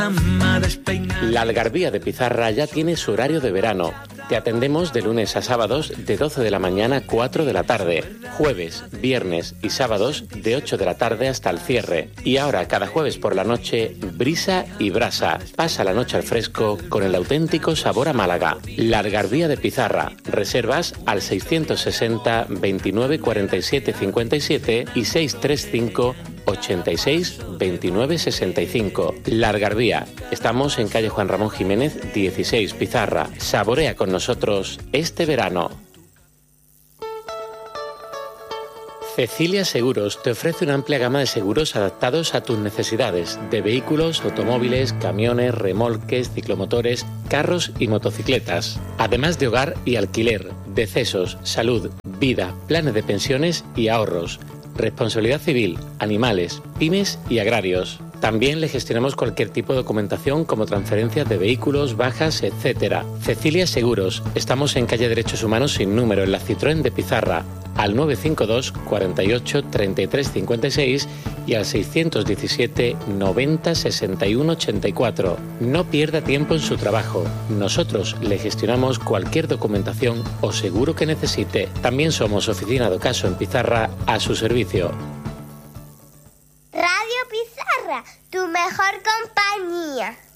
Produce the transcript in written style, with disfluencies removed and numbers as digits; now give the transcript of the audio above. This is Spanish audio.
La Algarvía de Pizarra ya tiene su horario de verano. Te atendemos de lunes a sábados de 12 de la mañana a 4 de la tarde. Jueves, viernes y sábados de 8 de la tarde hasta el cierre. Y ahora, cada jueves por la noche, brisa y brasa. Pasa la noche al fresco con el auténtico sabor a Málaga. La Algarvía de Pizarra. Reservas al 660 29 47 57 y 635 86 29 65. La Algarvía. Estamos en calle Juan Ramón Jiménez 16, Pizarra. Saborea con nosotros este verano. Cecilia Seguros te ofrece una amplia gama de seguros adaptados a tus necesidades de vehículos, automóviles, camiones, remolques, ciclomotores, carros y motocicletas. Además de hogar y alquiler, decesos, salud, vida, planes de pensiones y ahorros. Responsabilidad civil, animales, pymes y agrarios. También le gestionamos cualquier tipo de documentación como transferencias de vehículos, bajas, etc. Cecilia Seguros. Estamos en calle Derechos Humanos sin número, en la Citroën de Pizarra, al 952 48 33 56 y al 617 90 61 84. No pierda tiempo en su trabajo. Nosotros le gestionamos cualquier documentación o seguro que necesite. También somos oficina de Ocaso en Pizarra, a su servicio. Radio Pizarra, tu mejor compañía.